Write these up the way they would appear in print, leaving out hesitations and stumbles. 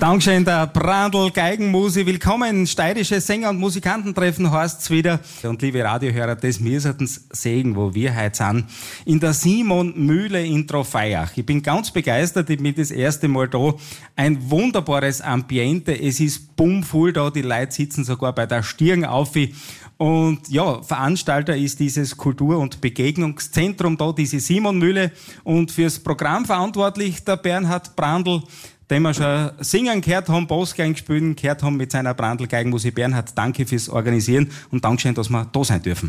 Dankeschön, der Brandl Geigenmusi. Willkommen, steirisches Sänger- und Musikantentreffen heißt's wieder. Und liebe Radiohörer, das müssen's sehen, wo wir heute sind. In der Simon-Mühle in Trofeiach. Ich bin ganz begeistert, ich bin das erste Mal da. Ein wunderbares Ambiente. Es ist bummvoll da, die Leute sitzen sogar bei der Stirn auf. Und ja, Veranstalter ist dieses Kultur- und Begegnungszentrum da, diese Simon-Mühle. Und fürs Programm verantwortlich der Bernhard Brandl, den wir schon singen gehört haben, Bassgeige spielen gehört haben mit seiner Brandl Geigenmusik. Bernhard, danke fürs Organisieren und Dankeschön, dass wir da sein dürfen.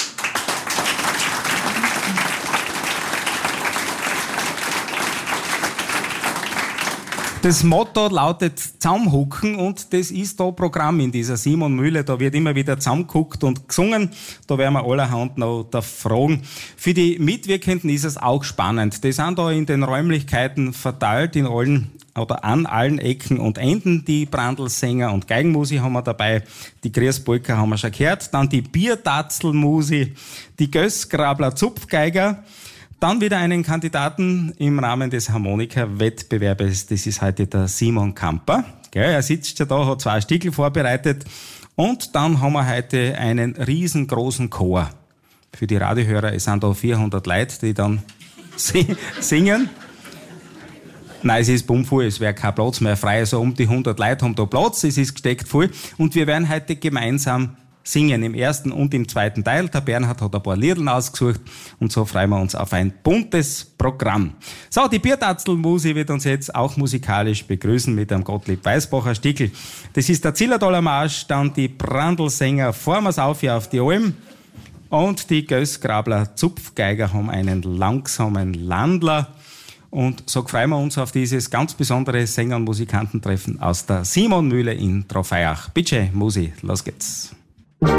Das Motto lautet Zusammenhucken und das ist da Programm in dieser Simon-Mühle. Da wird immer wieder zusammengeguckt und gesungen. Da werden wir allerhand noch da fragen. Für die Mitwirkenden ist es auch spannend. Die sind da in den Räumlichkeiten verteilt in allen oder an allen Ecken und Enden. Die Brandl-Sänger und Geigenmusi haben wir dabei. Die Grießpolka haben wir schon gehört. Dann die Biertatzelmusi, die Gössgrabler Zupfgeiger. Dann wieder einen Kandidaten im Rahmen des Harmonika-Wettbewerbes. Das ist heute der Simon Kamper. Er sitzt schon da, hat 2 Stickel vorbereitet. Und dann haben wir heute einen riesengroßen Chor. Für die Radiohörer, es sind da 400 Leute, die dann singen. Nein, es ist bummvoll, es wäre kein Platz mehr frei. Also um die 100 Leute haben da Platz, es ist gesteckt voll. Und wir werden heute gemeinsam singen, im ersten und im zweiten Teil. Der Bernhard hat ein paar Liedl ausgesucht und so freuen wir uns auf ein buntes Programm. So, die Biertatzelmusi wird uns jetzt auch musikalisch begrüßen mit einem Gottlieb Weißbacher Stickel. Das ist der Zillertaler Marsch, dann die Brandl-Sänger Formers auf die Alm und die Gössgrabler Zupfgeiger haben einen langsamen Landler. Und so freuen wir uns auf dieses ganz besondere Sänger- und Musikantentreffen aus der Simon-Mühle in Trofeiach. Bitte, Musi, los geht's.